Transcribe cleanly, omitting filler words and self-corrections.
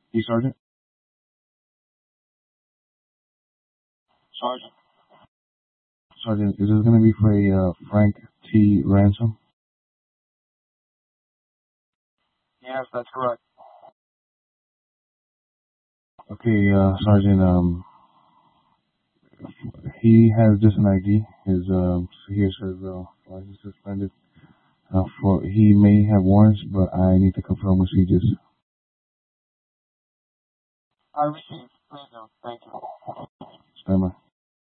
Hey, Sergeant. Sergeant. Sergeant, is this going to be for a Frank T. ransom? Yes, that's correct. Okay, Sergeant. He has just an ID. His here says license suspended. For he may have warrants, but I need to confirm procedures. I received. Please do. Thank you. Stand by.